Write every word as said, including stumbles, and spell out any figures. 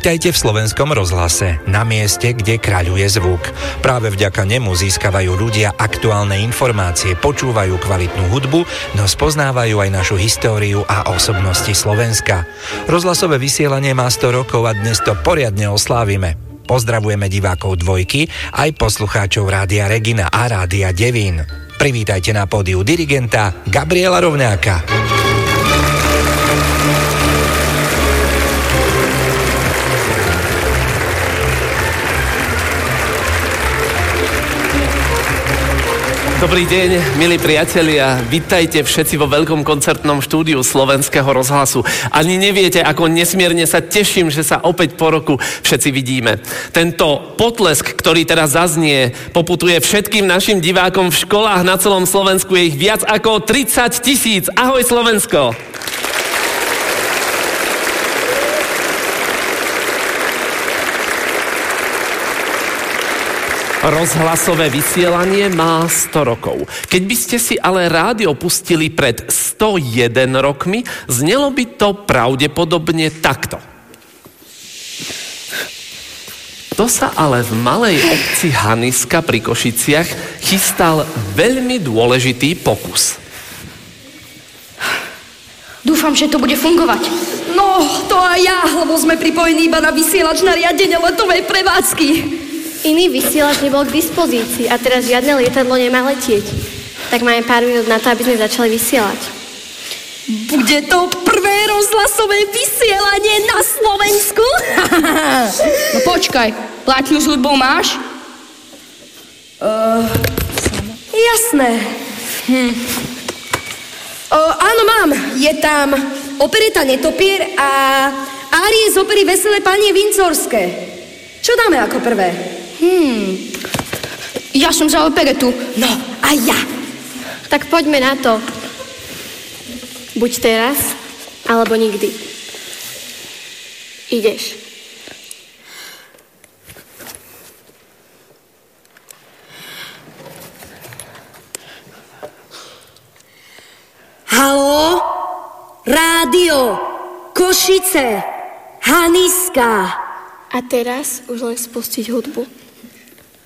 Vítajte v Slovenskom rozhlase, na mieste, kde kráľuje zvuk. Práve vďaka nemu získavajú ľudia aktuálne informácie, počúvajú kvalitnú hudbu, no spoznávajú aj našu históriu a osobnosti Slovenska. Rozhlasové vysielanie má sto rokov a dnes to poriadne oslávime. Pozdravujeme divákov Dvojky, aj poslucháčov Rádia Regina a Rádia Devín. Privítajte na pódiu dirigenta Gabriela Rovňáka. Dobrý deň, milí priatelia, vitajte všetci vo veľkom koncertnom štúdiu Slovenského rozhlasu. Ani neviete, ako nesmierne sa teším, že sa opäť po roku všetci vidíme. Tento potlesk, ktorý teraz zaznie, poputuje všetkým našim divákom v školách na celom Slovensku. Je ich viac ako tridsať tisíc. Ahoj Slovensko! Rozhlasové vysielanie má sto rokov. Keď by ste si ale rádio pustili pred sto jeden rokmi, znelo by to pravdepodobne takto. To sa ale v malej obci Haniska pri Košiciach chystal veľmi dôležitý pokus. Dúfam, že to bude fungovať. No, to aj ja, lebo sme pripojení iba na vysielač na riadenie letovej prevádzky. Iný vysielač nebol k dispozícii a teraz žiadne lietadlo nemá letieť. Tak máme pár minút na to, aby sme začali vysielať. Bude to prvé rozhlasové vysielanie na Slovensku? No počkaj, platňu s hudbou máš? Uh, jasné. Hm. Uh, áno, mám. Je tam opereta Netopier a árie z opery Veselé panie Windsorské. Čo dáme ako prvé? Hmm, ja som za operetu. No, a ja. Tak poďme na to. Buď teraz, alebo nikdy. Ideš. Haló? Rádio, Košice, Haniska. A teraz už len spustiť hudbu.